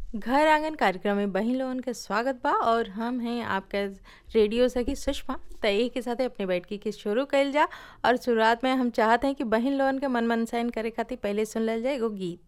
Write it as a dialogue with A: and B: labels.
A: घर आंगन कार्यक्रम में बहिन लोगन के स्वागत बा और हम हैं आपके रेडियो सखी सुषमा। त एही के साथे अपने बैठकी के शुरू कइल जा। और शुरुआत में हम चाहत हैं कि बहिन लोगन के मन मनसाइन करे खातिर पहले सुन लेल जाए एगो गीत।